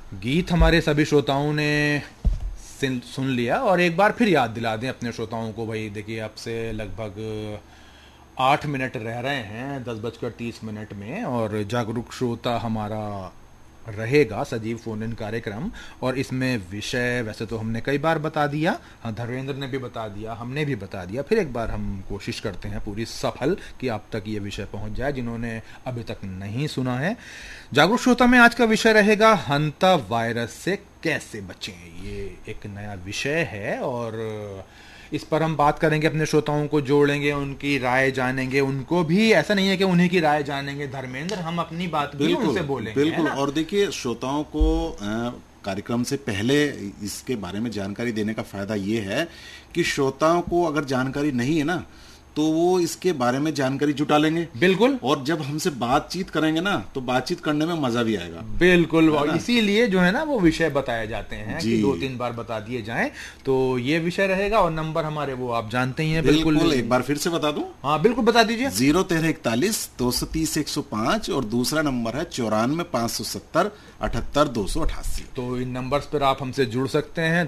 गीत हमारे सभी श्रोताओं ने सुन लिया, और एक बार फिर याद दिला दें अपने श्रोताओं को। भाई देखिए, अब से लगभग 8 मिनट रह रहे हैं 10:30 में, और जागरूक श्रोता हमारा रहेगा सजीव फोन इन कार्यक्रम। और इसमें विषय वैसे तो हमने कई बार बता दिया, हाँ धर्मेंद्र ने भी बता दिया, हमने भी बता दिया, फिर एक बार हम कोशिश करते हैं पूरी सफल कि आप तक ये विषय पहुंच जाए जिन्होंने अभी तक नहीं सुना है। जागरूक श्रोता में आज का विषय रहेगा हंता वायरस से कैसे बचें। ये एक नया विषय है और इस पर हम बात करेंगे, अपने श्रोताओं को जोड़ेंगे, उनकी राय जानेंगे। उनको भी ऐसा नहीं है कि उन्हीं की राय जानेंगे धर्मेंद्र, हम अपनी बात भी उनसे बोलेंगे। बिल्कुल। और देखिए, श्रोताओं को कार्यक्रम से पहले इसके बारे में जानकारी देने का फायदा ये है कि श्रोताओं को अगर जानकारी नहीं है ना, तो वो इसके बारे में जानकारी जुटा लेंगे। बिल्कुल। और जब हमसे बातचीत करेंगे ना, तो बातचीत करने में मजा भी आएगा। बिल्कुल। इसीलिए जो है ना, वो विषय बताए जाते हैं कि 2-3 बार बता दिए जाएं तो ये विषय रहेगा। और नंबर हमारे वो आप जानते ही हैं। बिल्कुल। एक बार फिर से बता दूं? हाँ बिल्कुल, बता दीजिए। 01341 230 105 और दूसरा नंबर है 94 570 78 288। तो इन नंबर्स पर आप हमसे जुड़ सकते हैं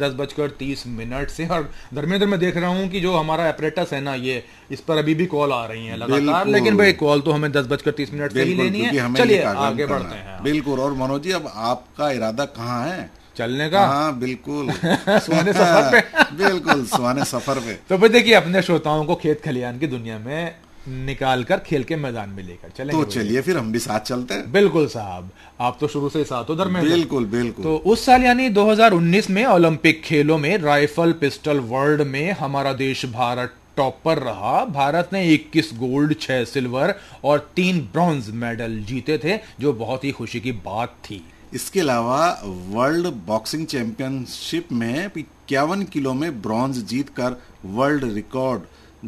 10:30 से। और धर्मेंद्र, मैं देख रहा हूं कि जो हमारा ऑपरेटर्स है ना, ये इस पर अभी भी कॉल आ रही हैं लगातार, लेकिन भाई कॉल तो हमें 10:30 से ही लेनी है। चलिए आगे बढ़ते हैं। बिल्कुल। और मनोज जी, अब आपका इरादा कहाँ है चलने का? हाँ बिल्कुल, सुहाने सफर पे। बिल्कुल, सुहाने सफर पे। तो भाई देखिए, अपने श्रोताओं को खेत खलियान की दुनिया में निकाल कर खेल के मैदान में लेकर चलेंगे। तो चलिए फिर हम भी साथ चलते हैं। बिल्कुल साहब, आप तो शुरू से साथ हो धर्मेंद्र। बिल्कुल बिल्कुल। तो उस साल यानी 2019 में ओलंपिक खेलों में राइफल पिस्टल वर्ल्ड में हमारा देश भारत टॉपर रहा। भारत ने 21 गोल्ड, 6 सिल्वर और 3 ब्रॉन्ज मेडल जीते थे, जो बहुत ही खुशी की बात थी। इसके अलावा वर्ल्ड बॉक्सिंग चैंपियनशिप में 51 किलो में ब्रॉन्ज जीतकर वर्ल्ड रिकॉर्ड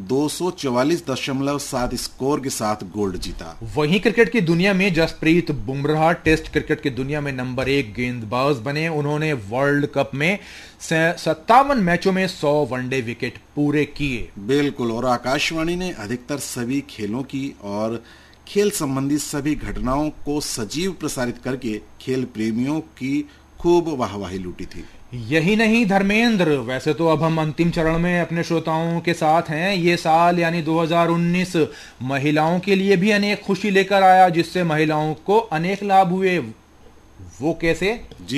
244.7 स्कोर के साथ गोल्ड जीता। वहीं क्रिकेट की दुनिया में जसप्रीत बुमराह टेस्ट क्रिकेट की दुनिया में नंबर 1 गेंदबाज बने। उन्होंने वर्ल्ड कप में 57 मैचों में 100 वनडे विकेट पूरे किए। बिल्कुल। और आकाशवाणी ने अधिकतर सभी खेलों की और खेल संबंधी सभी घटनाओं को सजीव प्रसारित करके खेल प्रेमियों की खूब वाहवाही लूटी थी। यही नहीं धर्मेंद्र, वैसे तो अब हम अंतिम चरण में अपने श्रोताओं के साथ हैं। ये साल यानी 2019 महिलाओं के लिए भी अनेक खुशी लेकर आया, जिससे महिलाओं को अनेक लाभ हुए। वो कैसे?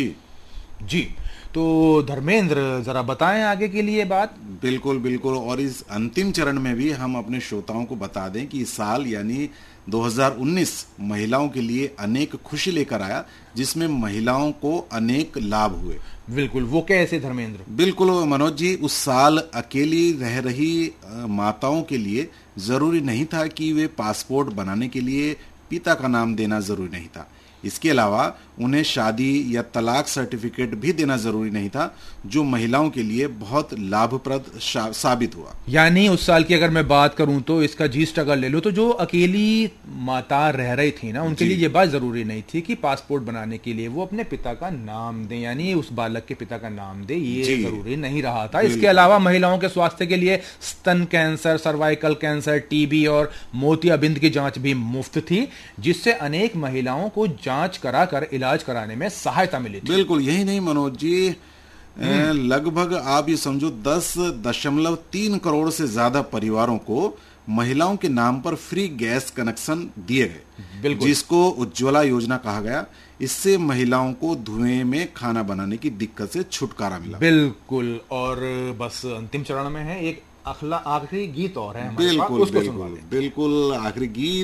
जी तो धर्मेंद्र, जरा बताएं आगे के लिए बात। बिल्कुल बिल्कुल। और इस अंतिम चरण में भी हम अपने श्रोताओं को बता दें कि इस साल यानी 2019 महिलाओं के लिए अनेक खुशी लेकर आया, जिसमें महिलाओं को अनेक लाभ हुए। बिल्कुल। वो कैसे धर्मेंद्र? बिल्कुल मनोज जी, उस साल अकेली रह रही माताओं के लिए जरूरी नहीं था कि वे पासपोर्ट बनाने के लिए पिता का नाम देना जरूरी नहीं था। इसके अलावा उन्हें शादी या तलाक सर्टिफिकेट भी देना जरूरी नहीं था, जो महिलाओं के लिए बहुत लाभप्रद साबित हुआ। यानी उस साल की अगर मैं बात करूं तो इसका जीस्ट अगर ले लो, तो जो अकेली माता रह रही थी ना, उनके लिए ये बात जरूरी नहीं थी कि पासपोर्ट बनाने के लिए वो अपने पिता का नाम दे, यानी उस बालक के पिता का नाम दे, ये जरूरी नहीं रहा था। इसके अलावा महिलाओं के स्वास्थ्य के लिए स्तन कैंसर, सर्वाइकल कैंसर, टीबी और मोतियाबिंद की जांच भी मुफ्त थी, जिससे अनेक महिलाओं को जांच कराकर इलाज कराने में सहायता मिली थी। बिल्कुल। यही नहीं मनोज जी, लगभग आप ये समझो 10.3 करोड़ से ज्यादा परिवारों को महिलाओं के नाम पर फ्री गैस कनेक्शन दिए गए, जिसको उज्ज्वला योजना कहा गया। इससे महिलाओं को धुएं में खाना बनाने की दिक्कत से छुटकारा मिला। बिल्कुल। और बस अंतिम चरण में है एक आखिरी गीत और है हमारे पास, उसको सुनवा दें। बिल्कुल आखिरी गीत